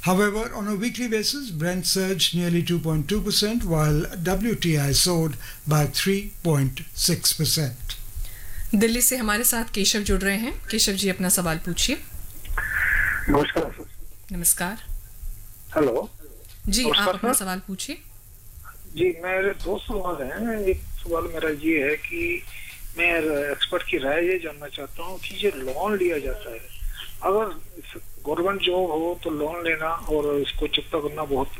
However, on a weekly basis, Brent surged nearly 2.2%, while WTI soared by 3.6%. Delhi से हमारे साथ केशव जुड़ रहे हैं। केशव जी, अपना सवाल पूछिए। नमस्कार सर। नमस्कार। हेलो जी, नमस्कार आप अपना सर। सवाल पूछिए। जी, मेरे दो सवाल हैं। एक सवाल मेरा ये है कि मैं एक्सपर्ट की राय ये जानना चाहता हूँ कि ये लोन लिया जाता है, अगर गवर्नमेंट जॉब हो तो लोन लेना और इसको चुकता करना बहुत